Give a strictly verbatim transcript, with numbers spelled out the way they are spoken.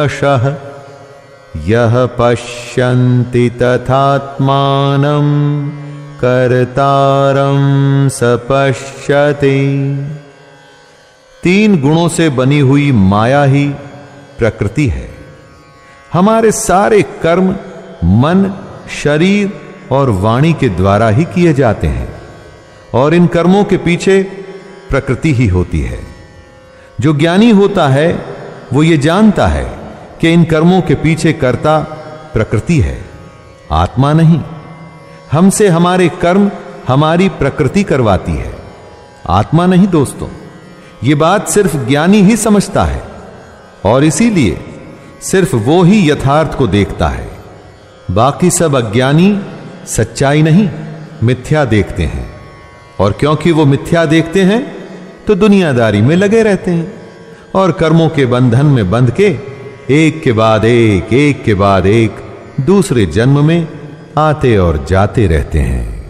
शः यः पश्यन्ति तथात्मानं कर्तारं स पश्यति। तीन गुणों से बनी हुई माया ही प्रकृति है। हमारे सारे कर्म मन, शरीर और वाणी के द्वारा ही किए जाते हैं और इन कर्मों के पीछे प्रकृति ही होती है। जो ज्ञानी होता है वो ये जानता है कि इन कर्मों के पीछे कर्ता प्रकृति है, आत्मा नहीं। हमसे हमारे कर्म हमारी प्रकृति करवाती है, आत्मा नहीं। दोस्तों, ये बात सिर्फ ज्ञानी ही समझता है और इसीलिए सिर्फ वो ही यथार्थ को देखता है। बाकी सब अज्ञानी सच्चाई नहीं, मिथ्या देखते हैं और क्योंकि वो मिथ्या देखते हैं तो दुनियादारी में लगे रहते हैं और कर्मों के बंधन में बंध के एक के बाद एक एक के बाद एक दूसरे जन्म में आते और जाते रहते हैं।